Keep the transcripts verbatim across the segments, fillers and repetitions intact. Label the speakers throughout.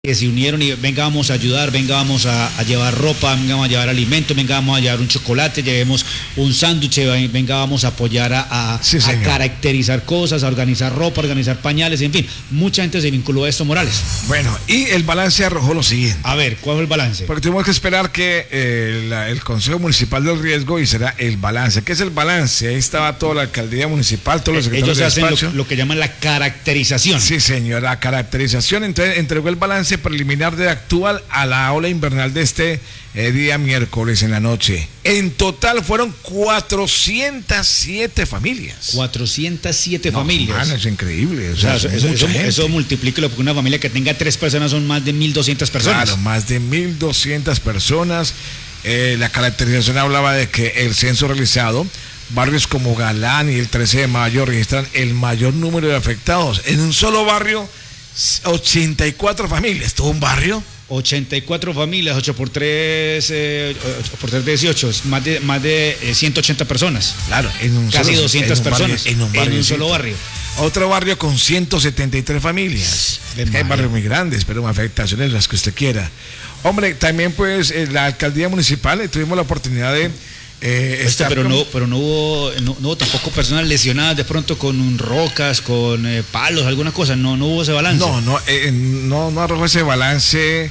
Speaker 1: que se unieron y venga, vamos a ayudar, venga, vamos a, a llevar ropa, venga, vamos a llevar alimentos, venga, vamos a llevar un chocolate, llevemos un sándwich, venga, vamos a apoyar a, a,
Speaker 2: sí,
Speaker 1: a caracterizar cosas, a organizar ropa, a organizar pañales, en fin, mucha gente se vinculó a esto, Morales.
Speaker 2: Bueno, y el balance arrojó lo siguiente.
Speaker 1: A ver, ¿cuál fue el balance?
Speaker 2: Porque tuvimos que esperar que eh, la, el Consejo Municipal del Riesgo hiciera el balance. ¿Qué es el balance? Ahí estaba toda la alcaldía municipal, todos los secretarios
Speaker 1: Ellos
Speaker 2: de
Speaker 1: hacen lo, lo que llaman la caracterización.
Speaker 2: Sí, señor, la caracterización. Entonces entregó el balance preliminar de actual a la ola invernal de este eh, día miércoles en la noche. En total fueron cuatrocientas siete familias.
Speaker 1: cuatrocientas siete
Speaker 2: no,
Speaker 1: familias.
Speaker 2: Man, es increíble. O sea,
Speaker 1: o sea, eso, eso, eso multiplíquelo, porque una familia que tenga tres personas son más de mil doscientas personas.
Speaker 2: Claro, más de mil doscientas personas. Eh, la caracterización hablaba de que el censo realizado, barrios como Galán y el trece de mayo registran el mayor número de afectados. En un solo barrio, ochenta y cuatro familias. ¿Todo un barrio?
Speaker 1: ochenta y cuatro familias, ocho por tres, eh, ocho por tres, dieciocho, es más de, más de eh, ciento ochenta personas.
Speaker 2: Claro, en un
Speaker 1: casi
Speaker 2: solo,
Speaker 1: doscientas
Speaker 2: en un
Speaker 1: personas
Speaker 2: barrio, en un, barrio,
Speaker 1: en un solo barrio.
Speaker 2: Otro barrio con ciento setenta y tres familias. Hay barrios muy grandes, pero afectaciones las que usted quiera. Hombre, también pues en la alcaldía municipal eh, tuvimos la oportunidad de Eh,
Speaker 1: Esto, pero no, pero no hubo, no, no hubo tampoco personas lesionadas de pronto con rocas, con eh, palos, alguna cosa. No, no hubo ese balance.
Speaker 2: No, no, eh, no, no arrojó ese balance.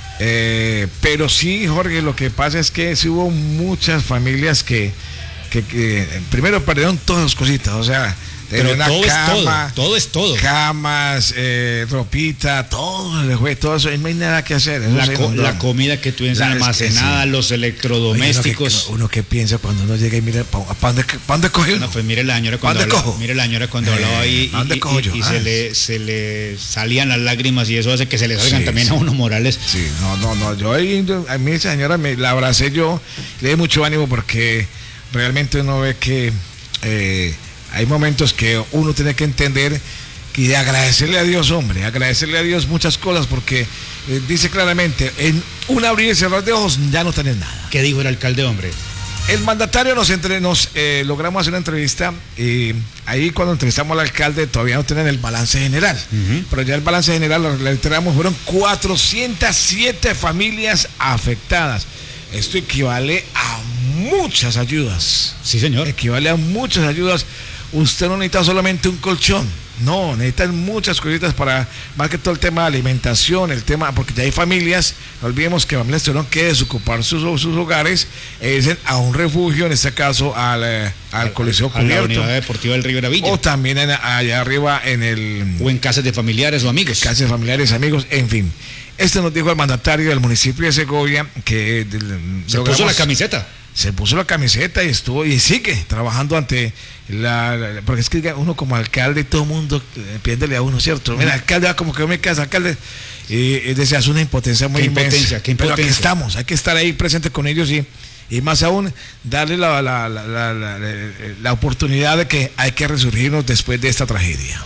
Speaker 2: Eh, pero sí, Jorge, lo que pasa es que sí hubo muchas familias que, que, que primero perdieron todas sus cositas, o sea.
Speaker 1: Pero
Speaker 2: una
Speaker 1: todo
Speaker 2: cama,
Speaker 1: es todo, todo es todo.
Speaker 2: Camas, eh, ropita, todo, todo eso, no hay nada que hacer.
Speaker 1: La, co la comida que tuvieron almacenada, sí. Los electrodomésticos.
Speaker 2: Oye, uno, que, uno que piensa cuando uno llega y mira, ¿para dónde, pa dónde coge uno?
Speaker 1: No, pues mire la señora cuando hablaba, mire la señora cuando eh, hablaba ahí y, y, y, y ah, se, le, se le salían las lágrimas y eso hace que se le salgan sí, también sí. a uno Morales.
Speaker 2: Sí, no, no, no, yo ahí, a mí esa señora me la abracé yo, le di mucho ánimo porque realmente uno ve que eh, hay momentos que uno tiene que entender y de agradecerle a Dios, hombre, agradecerle a Dios muchas cosas, porque eh, dice claramente, en un abrir y cerrar de ojos ya no tenés nada.
Speaker 1: ¿Qué dijo el alcalde, hombre?
Speaker 2: El mandatario nos, entre, nos eh, logramos hacer una entrevista y ahí cuando entrevistamos al alcalde todavía no tienen el balance general, uh-huh. pero ya el balance general lo le entregamos, fueron cuatrocientas siete familias afectadas. Esto equivale a muchas ayudas.
Speaker 1: Sí, señor.
Speaker 2: Equivale a muchas ayudas. Usted no necesita solamente un colchón, no, necesitan muchas cositas para, más que todo el tema de alimentación, el tema, porque ya hay familias, no olvidemos que familias tuvieron que desocupar sus, sus hogares e irse a un refugio, en este caso al, al, al Coliseo Cubierto.
Speaker 1: A la Unidad Deportiva del Rivera Villa.
Speaker 2: O también en, allá arriba en el...
Speaker 1: O en casas de familiares o amigos.
Speaker 2: Casas de familiares, amigos, en fin. Este nos dijo el mandatario del municipio de Segovia que... Del,
Speaker 1: Se logramos, puso la camiseta.
Speaker 2: Se puso la camiseta y estuvo y sigue trabajando ante la, la porque es que uno como alcalde todo el mundo eh, piéndele a uno, ¿cierto? Mira, alcalde va como que me casa, alcalde y, y deseas una impotencia muy
Speaker 1: qué
Speaker 2: inmensa.
Speaker 1: Impotencia, qué impotencia.
Speaker 2: Pero aquí estamos, hay que estar ahí presente con ellos y, y más aún darle la, la, la, la, la, la, la oportunidad de que hay que resurgirnos después de esta tragedia.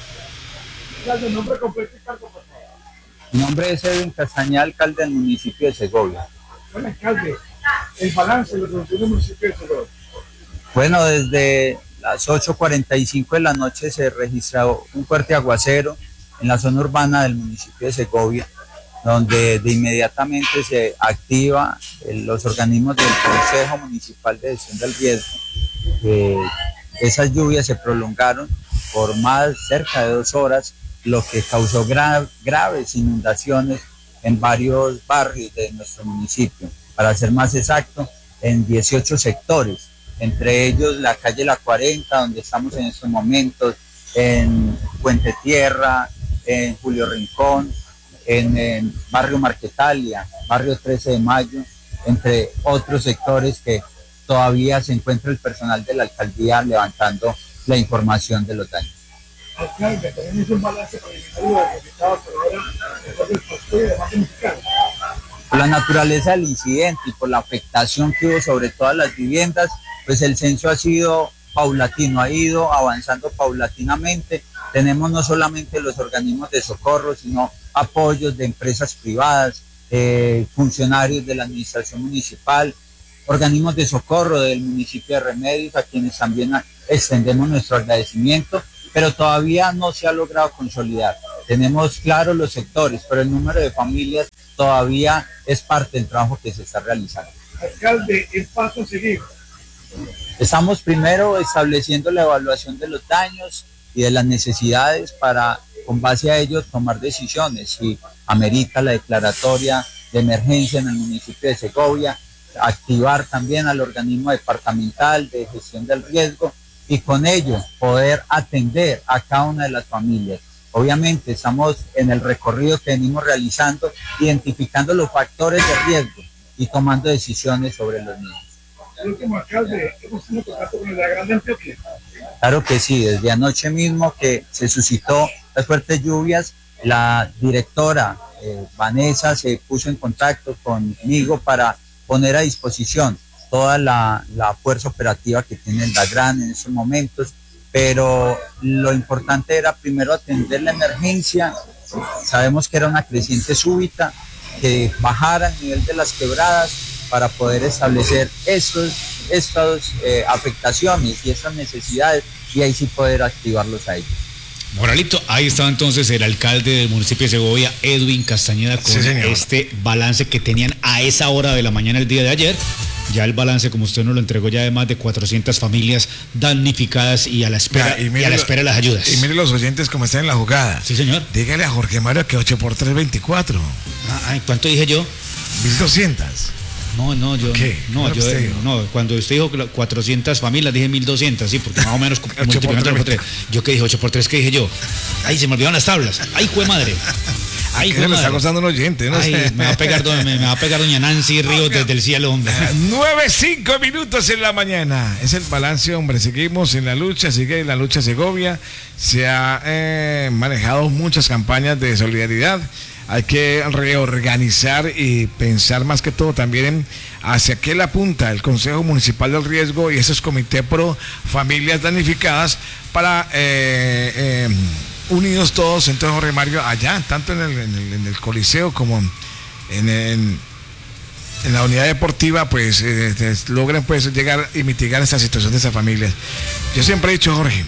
Speaker 3: ¿El nombre completo y cargo, por favor? Mi nombre es Edwin Castañeda, alcalde del municipio de Segovia.
Speaker 4: Bueno, alcalde, el balance de los del municipio de Segovia.
Speaker 3: Bueno, desde las ocho cuarenta y cinco de la noche se registró un fuerte aguacero en la zona urbana del municipio de Segovia, donde de inmediatamente se activa los organismos del Consejo Municipal de Gestión del Riesgo. Eh, esas lluvias se prolongaron por más cerca de dos horas, lo que causó gra graves inundaciones en varios barrios de nuestro municipio. Para ser más exacto, en dieciocho sectores, entre ellos la calle La cuarenta, donde estamos en estos momentos, en Puente Tierra, en Julio Rincón, en, en Barrio Marquetalia, Barrio trece de mayo, entre otros sectores que todavía se encuentra el personal de la alcaldía levantando la información de los daños.
Speaker 4: Alcalde, tenemos un balance preliminar de resultados, pero ahora después del partido de más musical.
Speaker 3: Por la naturaleza del incidente y por la afectación que hubo sobre todas las viviendas, pues el censo ha sido paulatino, ha ido avanzando paulatinamente. Tenemos no solamente los organismos de socorro, sino apoyos de empresas privadas, eh, funcionarios de la administración municipal, organismos de socorro del municipio de Remedios, a quienes también extendemos nuestro agradecimiento, pero todavía no se ha logrado consolidar. tenemos claros los sectores, pero el número de familias todavía es parte del trabajo que se está realizando.
Speaker 4: Alcalde, el paso a seguir.
Speaker 3: Estamos primero estableciendo la evaluación de los daños y de las necesidades para, con base a ello, tomar decisiones. Si amerita la declaratoria de emergencia en el municipio de Segovia, activar también al organismo departamental de gestión del riesgo y con ello poder atender a cada una de las familias. Obviamente estamos en el recorrido que venimos realizando, identificando los factores de riesgo y tomando decisiones sobre los mismos.
Speaker 4: El último alcalde, hemos tenido contacto con la Grande Antioquia.
Speaker 3: Claro que sí, desde anoche mismo que se suscitó las fuertes lluvias, la directora eh, Vanessa se puso en contacto conmigo para poner a disposición toda la, la fuerza operativa que tiene el DAGRAN en estos momentos, pero lo importante era primero atender la emergencia. Sabemos que era una creciente súbita, que bajara el nivel de las quebradas para poder establecer estos, estas eh, afectaciones y estas necesidades y ahí sí poder activarlos a ellos.
Speaker 1: Moralito, ahí estaba entonces el alcalde del municipio de Segovia, Edwin Castañeda, con sí, este balance que tenían a esa hora de la mañana el día de ayer. Ya el balance, como usted nos lo entregó, ya de más de cuatrocientas familias damnificadas y a la espera, ya, y y a la espera de las ayudas.
Speaker 2: Y mire los oyentes cómo están en la jugada.
Speaker 1: Sí, señor.
Speaker 2: Dígale a Jorge Mario que ocho por tres, veinticuatro.
Speaker 1: Ah, ¿cuánto dije yo?
Speaker 2: mil doscientas.
Speaker 1: No, no, yo
Speaker 2: ¿Qué?
Speaker 1: no, yo no, cuando usted dijo que cuatrocientas familias dije mil doscientas, sí, porque más o menos multiplicando por tres. Yo que dije ocho por tres, ¿qué dije yo? Ay, se me olvidaron las tablas. Ay, jue madre.
Speaker 2: Ay, ¿qué le está gozando un oyente? No
Speaker 1: Ay,
Speaker 2: sé.
Speaker 1: me va a pegar, me, me va a pegar doña Nancy Ríos okay. Desde el cielo, hombre.
Speaker 2: Nueve, cinco minutos en la mañana. Es el balance, hombre. Seguimos en la lucha, sigue en la lucha Segovia. Se ha eh, manejado muchas campañas de solidaridad. Hay que reorganizar y pensar más que todo también en hacia qué le apunta el Consejo Municipal del Riesgo y esos comités pro familias damnificadas para eh, eh, unidos todos. Entonces, Jorge Mario, allá, tanto en el, en el, en el Coliseo como en, en, en la unidad deportiva, pues eh, logren pues llegar y mitigar esta situación de esas familias. Yo siempre he dicho, Jorge,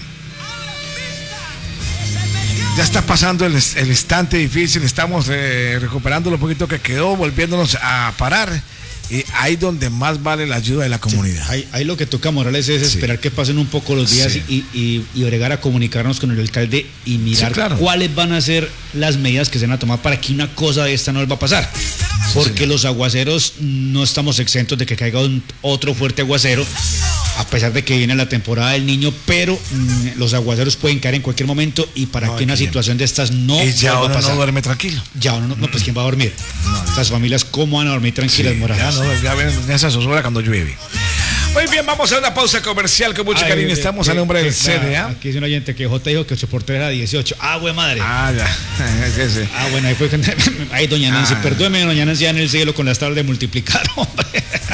Speaker 2: ya está pasando el, el instante difícil, estamos eh, recuperando lo poquito que quedó, volviéndonos a parar. Y ahí donde más vale la ayuda de la comunidad.
Speaker 1: Sí, ahí, ahí lo que toca, Morales, es sí. esperar que pasen un poco los días sí. y, y, y bregar a comunicarnos con el alcalde y mirar sí, claro. cuáles van a ser las medidas que se van a tomar para que una cosa de esta no les va a pasar. Porque sí, los aguaceros no estamos exentos de que caiga un, otro fuerte aguacero, a pesar de que viene la temporada del niño, pero mmm, los aguaceros pueden caer en cualquier momento y para no, que una situación de estas no
Speaker 2: y ya uno no duerme tranquilo.
Speaker 1: Ya uno no, no pues ¿quién va a dormir? No, Estas no. familias, ¿cómo van a dormir tranquilas, sí, Morales?
Speaker 2: Ya, no, ya ven esa zozobra cuando llueve. Muy bien, vamos a una pausa comercial con mucho Ay, cariño. Estamos a nombre del C D A.
Speaker 1: Aquí dice un oyente que J dijo que ocho por tres era dieciocho. Ah, güey, madre.
Speaker 2: Ah, ya.
Speaker 1: sí. Ah, bueno, ahí fue. Ahí, doña Nancy, ah. perdóneme, doña Nancy, ya en el cielo con las tablas de multiplicar, hombre.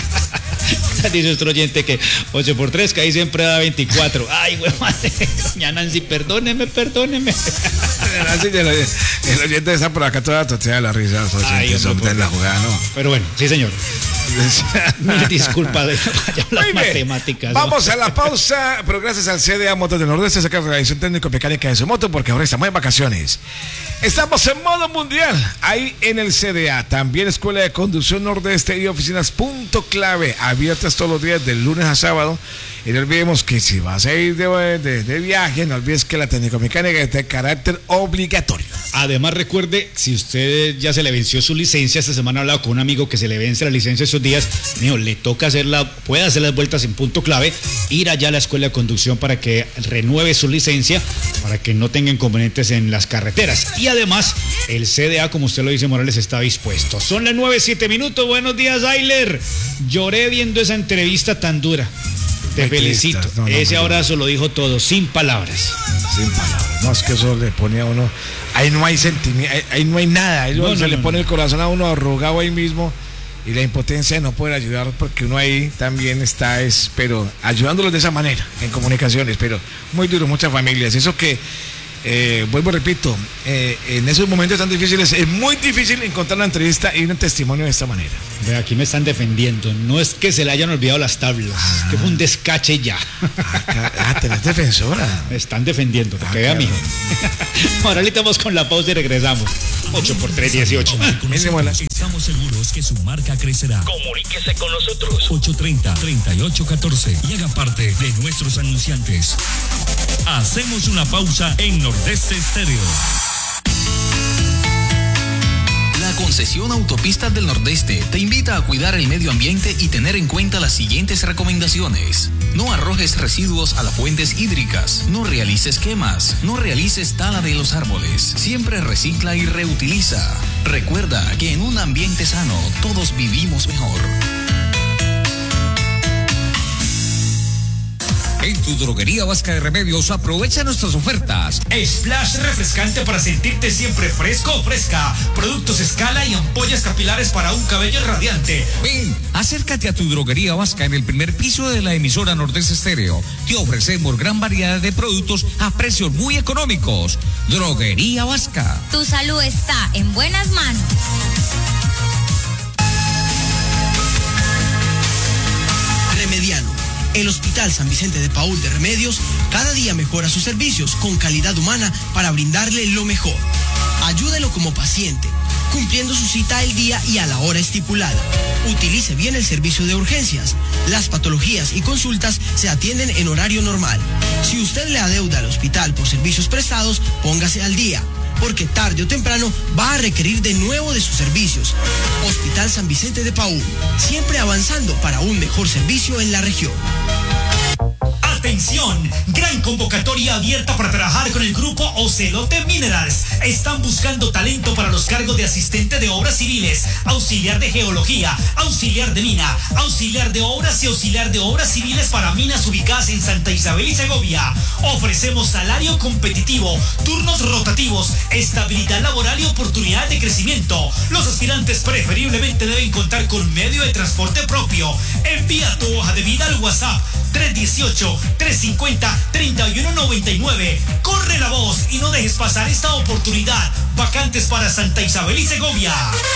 Speaker 1: Dice otro oyente que ocho por tres, que ahí siempre da veinticuatro. Ay, güey, madre. Doña Nancy, perdóneme, perdóneme.
Speaker 2: Nancy, el, el oyente está por acá toda totea de la risa. Ay, son de la jugada, ¿no?
Speaker 1: Pero bueno, sí, señor. Mil disculpas de las matemáticas. ¿No?
Speaker 2: Vamos a la pausa, pero gracias al C D A Motos del Nordeste, sacar la revisión técnico-mecánica de su moto, porque ahora estamos en vacaciones. Estamos en modo mundial, ahí en el C D A. También Escuela de Conducción Nordeste y oficinas punto clave, abiertas todos los días, de lunes a sábado. Y no olvidemos que si vas a ir de, de, de viaje, no olvides que la técnico-mecánica es de carácter obligatorio.
Speaker 1: Además, recuerde, si usted ya se le venció su licencia, esta semana he hablado con un amigo que se le vence la licencia esos días, mío, le toca hacerla, puede hacer las vueltas en punto clave, ir allá a la escuela de conducción para que renueve su licencia, para que no tenga inconvenientes en las carreteras. Y además, el C D A, como usted lo dice, Morales, está dispuesto. Son las nueve, siete minutos. Buenos días, Ayler. Lloré viendo esa entrevista tan dura. Te Ay, felicito. No, no, Ese no, abrazo no. Lo dijo todo, sin palabras.
Speaker 2: Sin palabras. No, es que eso le pone a uno. Ahí no hay sentimiento, ahí, ahí no hay nada. Ahí no, se no, le pone no. el corazón a uno arrugado ahí mismo. Y la impotencia de no poder ayudar, porque uno ahí también está, es, pero ayudándolos de esa manera, en comunicaciones, pero muy duro, muchas familias. Eso que eh, vuelvo, repito, eh, en esos momentos tan difíciles es muy difícil encontrar una entrevista y un testimonio de esta manera.
Speaker 1: Ve, aquí me están defendiendo. No es que se le hayan olvidado las tablas, ah. es que fue un descache ya.
Speaker 2: Ah, ah tenés defensora.
Speaker 1: Me están defendiendo, te ah, queda, mijo. Ahora ahorita vamos con la pausa y regresamos. ocho por tres, dieciocho.
Speaker 5: Estamos seguros que su marca crecerá. Comuníquese con nosotros. ocho treinta, treinta y ocho catorce y haga parte de nuestros anunciantes. Hacemos una pausa en Nordeste Estéreo.
Speaker 6: La concesión Autopistas del Nordeste te invita a cuidar el medio ambiente y tener en cuenta las siguientes recomendaciones. No arrojes residuos a las fuentes hídricas, no realices quemas, no realices tala de los árboles, siempre recicla y reutiliza. Recuerda que en un ambiente sano todos vivimos mejor.
Speaker 7: En tu droguería Vasca de Remedios aprovecha nuestras ofertas.
Speaker 8: Splash refrescante para sentirte siempre fresco o fresca. Productos escala y ampollas capilares para un cabello radiante.
Speaker 7: Ven, acércate a tu droguería Vasca en el primer piso de la emisora Nordeste Estéreo. Te ofrecemos gran variedad de productos a precios muy económicos. Droguería Vasca.
Speaker 9: Tu salud está en buenas manos.
Speaker 10: Remediano. El Hospital San Vicente de Paúl de Remedios cada día mejora sus servicios con calidad humana para brindarle lo mejor. Ayúdelo como paciente, cumpliendo su cita el día y a la hora estipulada. Utilice bien el servicio de urgencias. Las patologías y consultas se atienden en horario normal. Si usted le adeuda al hospital por servicios prestados, póngase al día, porque tarde o temprano va a requerir de nuevo de sus servicios. Hospital San Vicente de Paúl, siempre avanzando para un mejor servicio en la región.
Speaker 8: ¡Atención! Gran convocatoria abierta para trabajar con el grupo Ocelote Minerals. Están buscando talento para los cargos de asistente de obras civiles, auxiliar de geología, auxiliar de mina, auxiliar de obras y auxiliar de obras civiles para minas ubicadas en Santa Isabel y Segovia. Ofrecemos salario competitivo, turnos rotativos, estabilidad laboral y oportunidades de crecimiento. Los aspirantes preferiblemente deben contar con medio de transporte propio. Envía tu hoja de vida al WhatsApp tres dieciocho, trescientos cincuenta, treinta y uno noventa y nueve. Corre la voz y no dejes pasar esta oportunidad. Vacantes para Santa Isabel y Segovia.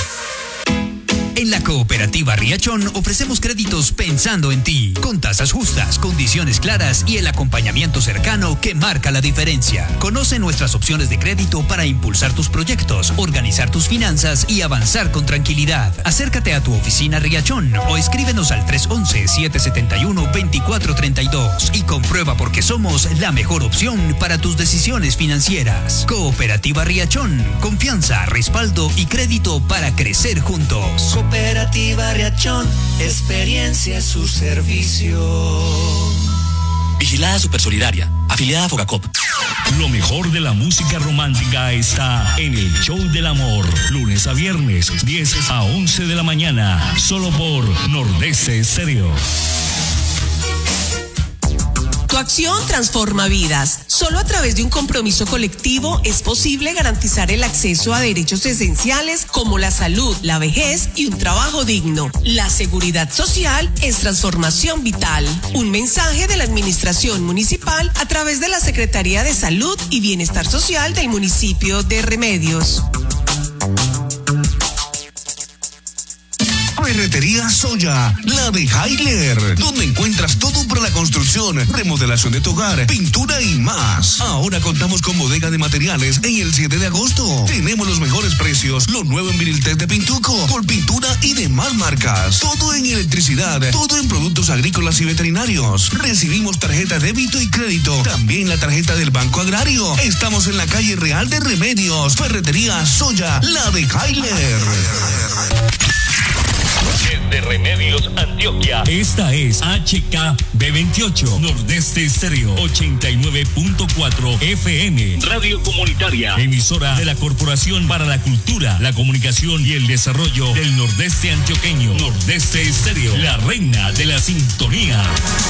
Speaker 6: En la Cooperativa Riachón ofrecemos créditos pensando en ti, con tasas justas, condiciones claras y el acompañamiento cercano que marca la diferencia. Conoce nuestras opciones de crédito para impulsar tus proyectos, organizar tus finanzas y avanzar con tranquilidad. Acércate a tu oficina Riachón o escríbenos al tres once, siete setenta y uno, veinticuatro treinta y dos y comprueba por qué somos la mejor opción para tus decisiones financieras. Cooperativa Riachón, confianza, respaldo y crédito para crecer juntos.
Speaker 11: Cooperativa Riachón, experiencia es su servicio.
Speaker 12: Vigilada Supersolidaria, afiliada a Fogacop.
Speaker 5: Lo mejor de la música romántica está en el Show del Amor. Lunes a viernes, diez a once de la mañana. Solo por Nordeste Estéreo.
Speaker 13: Tu acción transforma vidas. Solo a través de un compromiso colectivo es posible garantizar el acceso a derechos esenciales como la salud, la vejez y un trabajo digno. La seguridad social es transformación vital. Un mensaje de la Administración Municipal a través de la Secretaría de Salud y Bienestar Social del municipio de Remedios.
Speaker 14: Ferretería Soya, la de Heiler, donde encuentras todo para la construcción, remodelación de tu hogar, pintura y más. Ahora contamos con bodega de materiales en el siete de agosto. Tenemos los mejores precios, lo nuevo en Viriltec de Pintuco, con pintura y demás marcas. Todo en electricidad, todo en productos agrícolas y veterinarios. Recibimos tarjeta débito y crédito, también la tarjeta del Banco Agrario. Estamos en la calle Real de Remedios. Ferretería Soya, la de Heiler.
Speaker 5: De Remedios Antioquia. Esta es H K B veintiocho, Nordeste Estéreo, ochenta y nueve punto cuatro F M, Radio Comunitaria, emisora de la Corporación para la Cultura, la Comunicación y el Desarrollo del Nordeste Antioqueño. Nordeste Estéreo, la reina de la sintonía.